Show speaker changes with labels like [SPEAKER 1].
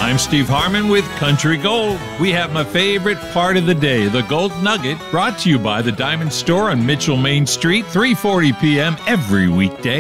[SPEAKER 1] I'm Steve Harmon with Country Gold. We have my favorite part of the day, the Gold Nugget, brought to you by the Diamond Store on Mitchell Main Street, 3:40 p.m. every weekday.